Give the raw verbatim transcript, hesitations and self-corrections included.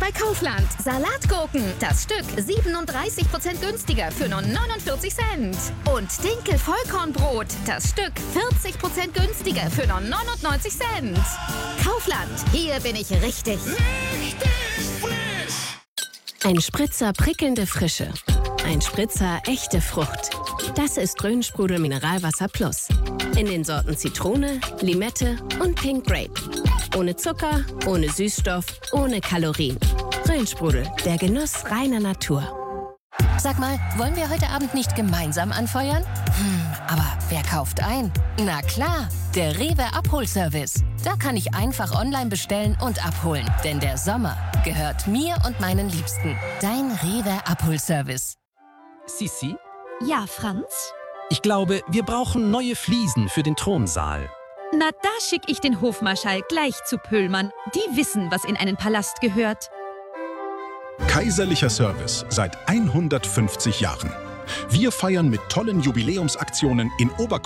bei Kaufland. Salatgurken, das Stück siebenunddreißig Prozent günstiger für nur neunundvierzig Cent. Und Dinkel-Vollkornbrot, das Stück vierzig Prozent günstiger für nur neunundneunzig Cent. Kaufland, hier bin ich richtig. Richtig frisch! Ein Spritzer prickelnde Frische. Ein Spritzer echte Frucht. Das ist Grünsprudel Mineralwasser Plus. In den Sorten Zitrone, Limette und Pink Grape. Ohne Zucker, ohne Süßstoff, ohne Kalorien. Grünsprudel, der Genuss reiner Natur. Sag mal, wollen wir heute Abend nicht gemeinsam anfeuern? Hm, aber wer kauft ein? Na klar, der Rewe Abholservice. Da kann ich einfach online bestellen und abholen. Denn der Sommer gehört mir und meinen Liebsten. Dein Rewe Abholservice. Sissi? Ja, Franz? Ich glaube, wir brauchen neue Fliesen für den Thronsaal. Na, da schick ich den Hofmarschall gleich zu Pöhlmann. Die wissen, was in einen Palast gehört. Kaiserlicher Service seit hundertfünfzig Jahren. Wir feiern mit tollen Jubiläumsaktionen in Oberkochen